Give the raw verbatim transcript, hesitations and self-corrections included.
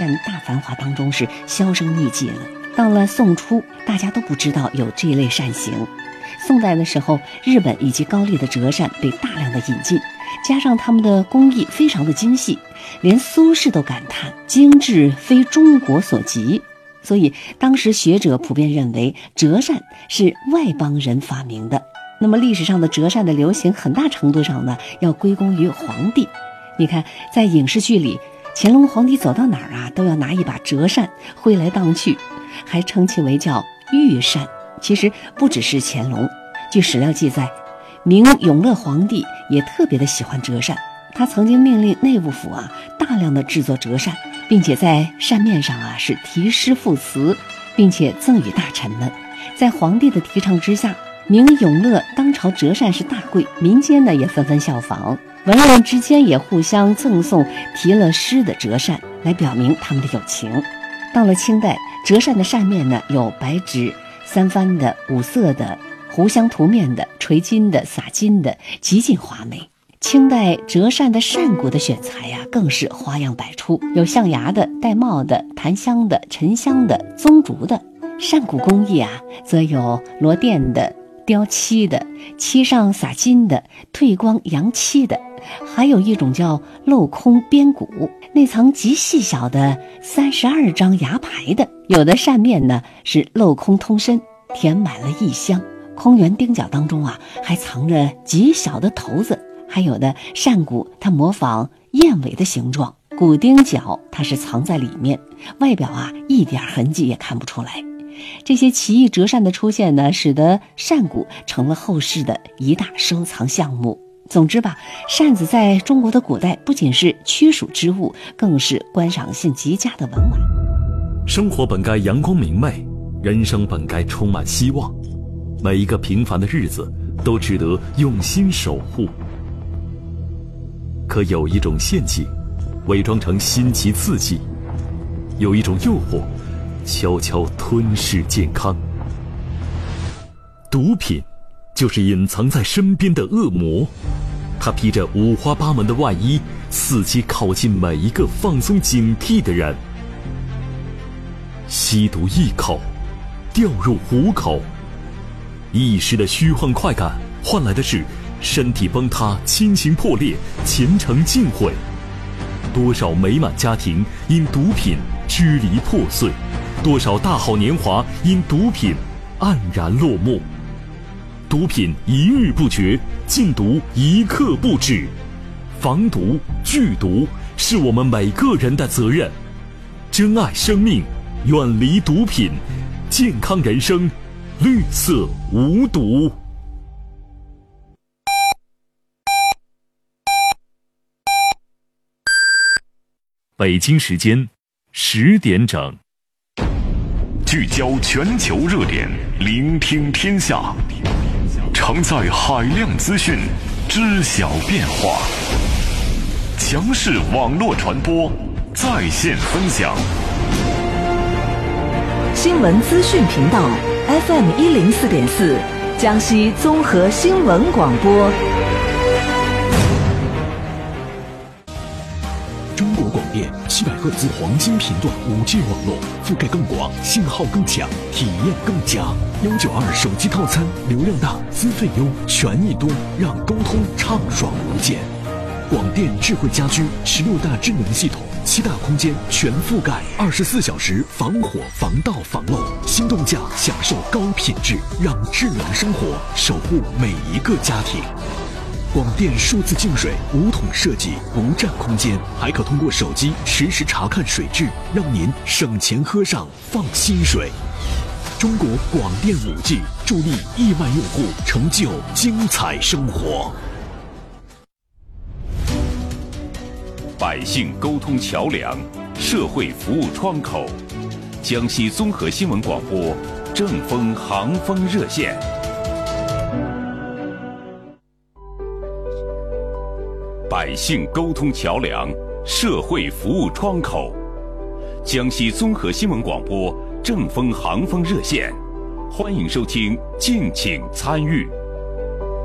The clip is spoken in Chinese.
善大繁华当中是销声匿迹了。到了宋初，大家都不知道有这类扇形。宋代的时候，日本以及高丽的折扇被大量的引进，加上他们的工艺非常的精细，连苏轼都感叹精致非中国所及。所以当时学者普遍认为折扇是外邦人发明的。那么历史上的折扇的流行很大程度上呢，要归功于皇帝。你看在影视剧里，乾隆皇帝走到哪儿啊，都要拿一把折扇挥来荡去，还称其为叫御扇。其实不只是乾隆，据史料记载，明永乐皇帝也特别的喜欢折扇，他曾经命令内务府啊大量的制作折扇，并且在扇面上啊是题诗赋词，并且赠予大臣们。在皇帝的提倡之下，明永乐当朝折扇是大贵，民间呢也纷纷效仿，文人之间也互相赠送题了诗的折扇，来表明他们的友情。到了清代，折扇的扇面呢有白纸、三番的、五色的、糊香涂面的、垂金的、撒金的，极尽华美。清代折扇的扇骨的选材呀、啊，更是花样百出，有象牙的、带帽的、檀香的、沉香的、棕竹的。扇骨工艺啊，则有罗钿的、雕漆的、漆上撒金的、褪光扬漆的，还有一种叫镂空边骨，内藏极细小的三十二张牙牌的。有的扇面呢是镂空通身，填满了异香，空圆钉角当中啊还藏着极小的头子。还有的扇骨它模仿燕尾的形状，骨钉角它是藏在里面，外表啊一点痕迹也看不出来。这些奇异折扇的出现呢，使得扇骨成了后世的一大收藏项目。总之吧，扇子在中国的古代不仅是驱暑之物，更是观赏性极佳的文玩。 生活本该阳光明媚，人生本该充满希望，每一个平凡的日子都值得用心守护。可有一种陷阱，伪装成新奇刺激；有一种诱惑，悄悄吞噬健康。毒品就是隐藏在身边的恶魔，它披着五花八门的外衣，伺机靠近每一个放松警惕的人。吸毒一口，掉入虎口，一时的虚幻快感换来的是身体崩塌，亲情破裂，前程尽毁。多少美满家庭因毒品支离破碎，多少大好年华因毒品黯然落幕。毒品一日不绝，禁毒一刻不止。防毒拒毒是我们每个人的责任。珍爱生命，远离毒品，健康人生，绿色无毒。北京时间十点整， 聚焦全球热点，聆听天下，承载海量资讯，知晓变化，强势网络传播，在线分享。 新闻资讯频道 F M 一零四点四，江西综合新闻广播。 中国广电七百赫兹黄金频段 五 G 网络，覆盖更广，信号更强，体验更佳。一九二手机套餐，流量大，资费优，权益多，让沟通畅爽无间。广电智慧家居，十六大智能系统，七大空间全覆盖，二十四小时防火、防盗、防漏。心动价，享受高品质，让智能生活守护每一个家庭。广电数字净水无桶设计，不占空间，还可通过手机实时查看水质，让您省钱喝上放心水。中国广电 五 G 助力亿万用户成就精彩生活。 百姓沟通桥梁，社会服务窗口，江西综合新闻广播正风航风热线。百姓沟通桥梁，社会服务窗口，江西综合新闻广播正风航风热线，欢迎收听，敬请参与。